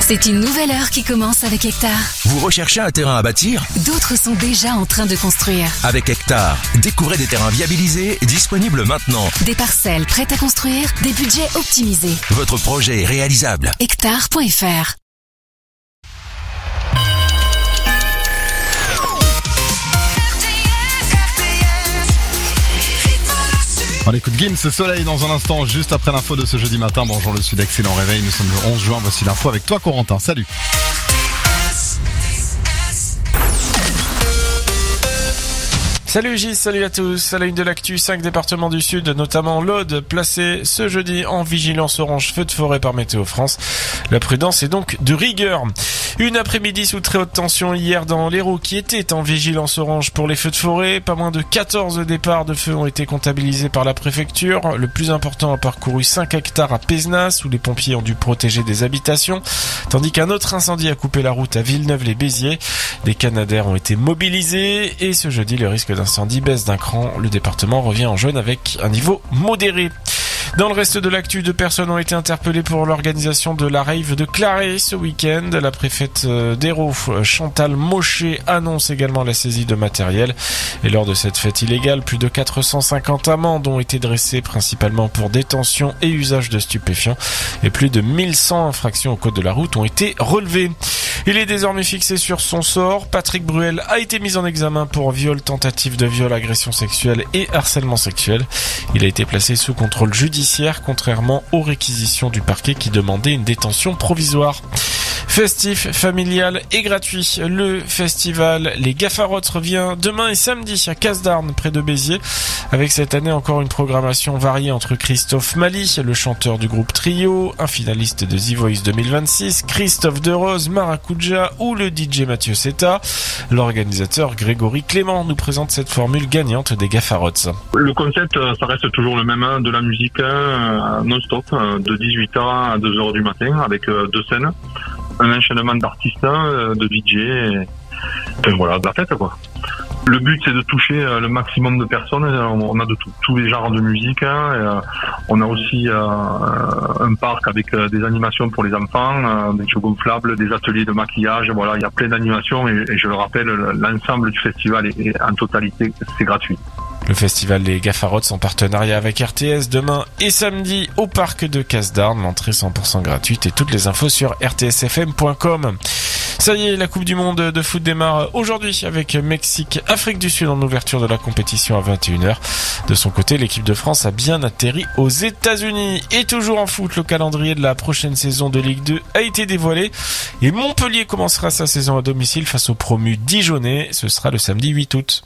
C'est une nouvelle heure qui commence avec Hectare. Vous recherchez un terrain à bâtir ? D'autres sont déjà en train de construire. Avec Hectare, découvrez des terrains viabilisés, disponibles maintenant. Des parcelles prêtes à construire, des budgets optimisés. Votre projet est réalisable. Hectare.fr. On écoute Gims, ce soleil dans un instant, juste après l'info de ce jeudi matin. Bonjour le Sud, excellent réveil, nous sommes le 11 juin, voici l'info avec toi Corentin, salut. Salut Gis, salut à tous. À la une de l'actu, 5 départements du Sud, notamment l'Aude, placés ce jeudi en vigilance orange feu de forêt par Météo France. La prudence est donc de rigueur. Une après-midi sous très haute tension hier dans l'Hérault qui était en vigilance orange pour les feux de forêt. Pas moins de 14 départs de feux ont été comptabilisés par la préfecture. Le plus important a parcouru 5 hectares à Pézenas où les pompiers ont dû protéger des habitations. Tandis qu'un autre incendie a coupé la route à Villeneuve-les-Béziers. Des Canadair ont été mobilisés et ce jeudi le risque d'incendie baisse d'un cran. Le département revient en jaune avec un niveau modéré. Dans le reste de l'actu, 2 personnes ont été interpellées pour l'organisation de la rave de Claré ce week-end. La préfète d'Hérault, Chantal Maucher, annonce également la saisie de matériel. Et lors de cette fête illégale, plus de 450 amendes ont été dressées, principalement pour détention et usage de stupéfiants. Et plus de 1100 infractions au code de la route ont été relevées. Il est désormais fixé sur son sort. Patrick Bruel a été mis en examen pour viol, tentative de viol, agression sexuelle et harcèlement sexuel. Il a été placé sous contrôle judiciaire, contrairement aux réquisitions du parquet qui demandait une détention provisoire. Festif, familial et gratuit. Le festival Les Gaffarottes revient demain et samedi à Casdarnes, près de Béziers. Avec cette année encore une programmation variée entre Christophe Mali, le chanteur du groupe Trio, un finaliste de The Voice 2026, Christophe Derose, Maracuja ou le DJ Mathieu Seta. L'organisateur Grégory Clément nous présente cette formule gagnante des Gaffarottes. Le concept, ça reste toujours le même, de la musique non-stop, de 18h à 2h du matin, avec 2 scènes. Un enchaînement d'artistes, de DJ, et voilà, de la fête, quoi. Le but, c'est de toucher le maximum de personnes. On a de tous les genres de musique. On a aussi un parc avec des animations pour les enfants, des jeux gonflables, des ateliers de maquillage. Voilà, il y a plein d'animations et je le rappelle, l'ensemble du festival est en totalité, c'est gratuit. Le festival Les Gaffarottes en partenariat avec RTS demain et samedi au parc de Casdarnes. L'entrée 100% gratuite et toutes les infos sur rtsfm.com. Ça y est, la Coupe du Monde de foot démarre aujourd'hui avec Mexique, Afrique du Sud en ouverture de la compétition à 21h. De son côté, l'équipe de France a bien atterri aux États-Unis. Et toujours en foot, le calendrier de la prochaine saison de Ligue 2 a été dévoilé. Et Montpellier commencera sa saison à domicile face au promu Dijonais. Ce sera le samedi 8 août.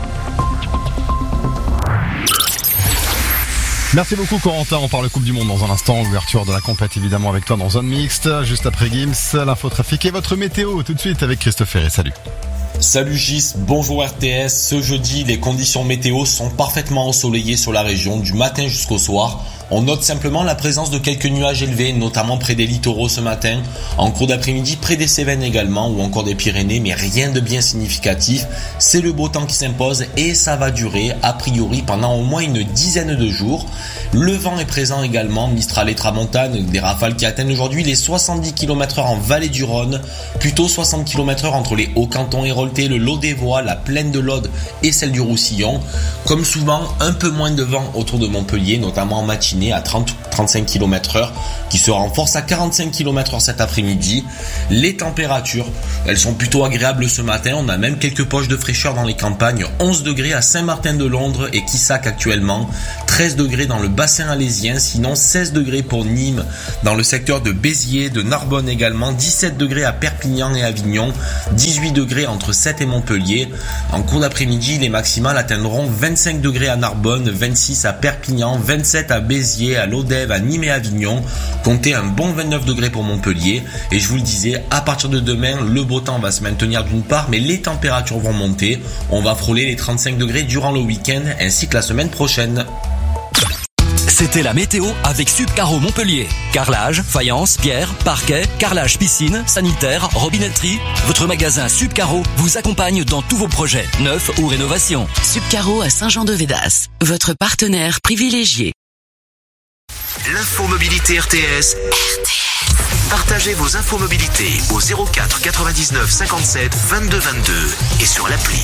Merci beaucoup Corentin, on parle Coupe du Monde dans un instant, ouverture de la compète évidemment avec toi dans Zone Mixte, juste après Gims, l'infotrafic et votre météo tout de suite avec Christophe Ferré, salut. Salut Gis, bonjour RTS. Ce jeudi, les conditions météo sont parfaitement ensoleillées sur la région du matin jusqu'au soir. On note simplement la présence de quelques nuages élevés, notamment près des littoraux ce matin, en cours d'après-midi près des Cévennes également, ou encore des Pyrénées, mais rien de bien significatif. C'est le beau temps qui s'impose et ça va durer, a priori, pendant au moins une dizaine de jours. Le vent est présent également, Mistral et Tramontane, des rafales qui atteignent aujourd'hui les 70 km/h en vallée du Rhône, plutôt 60 km/h entre les Hauts-Cantons Héroltais, le Lot des Voies, la plaine de l'Aude et celle du Roussillon. Comme souvent, un peu moins de vent autour de Montpellier, notamment en matinée à 30-35 km/h, qui se renforce à 45 km/h cet après-midi. Les températures, elles sont plutôt agréables ce matin, on a même quelques poches de fraîcheur dans les campagnes, 11 degrés à Saint-Martin-de-Londres et Quissac actuellement, 13 degrés dans le bassin alésien, sinon 16 degrés pour Nîmes, dans le secteur de Béziers, de Narbonne également, 17 degrés à Perpignan et Avignon, 18 degrés entre Sète et Montpellier. En cours d'après-midi, les maximales atteindront 25 degrés à Narbonne, 26 à Perpignan, 27 à Béziers, à Lodève, à Nîmes et Avignon. Comptez un bon 29 degrés pour Montpellier. Et je vous le disais, à partir de demain, le beau temps va se maintenir d'une part, mais les températures vont monter. On va frôler les 35 degrés durant le week-end ainsi que la semaine prochaine. C'était la météo avec Subcaro Montpellier. Carrelage, faïence, pierre, parquet, carrelage piscine, sanitaire, robinetterie. Votre magasin Subcaro vous accompagne dans tous vos projets, neufs ou rénovations. Subcaro à Saint-Jean-de-Védas, votre partenaire privilégié. L'infomobilité RTS. RTS. Partagez vos infos mobilité au 04 99 57 22 22 et sur l'appli.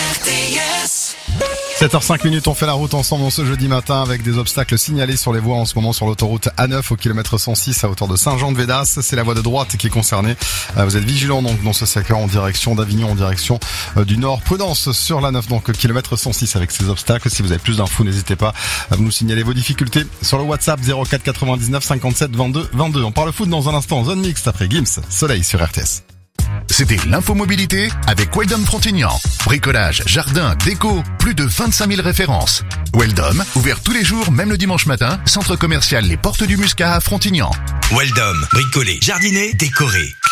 7h05, on fait la route ensemble ce jeudi matin avec des obstacles signalés sur les voies en ce moment sur l'autoroute A9 au kilomètre 106 à hauteur de Saint-Jean-de-Védas. C'est la voie de droite qui est concernée. Vous êtes vigilants donc dans ce secteur en direction d'Avignon, en direction du nord. Prudence sur l'A9 donc kilomètre 106 avec ces obstacles. Si vous avez plus d'infos, n'hésitez pas à nous signaler vos difficultés sur le WhatsApp 04 99 57 22 22. On parle foot dans un instant. Zone mixte après Gims, Soleil sur RTS. C'était l'infomobilité avec Weldom Frontignan. Bricolage, jardin, déco, plus de 25 000 références. Weldom, ouvert tous les jours, même le dimanche matin, centre commercial Les Portes du Muscat à Frontignan. Weldom, bricoler, jardiner, décorer.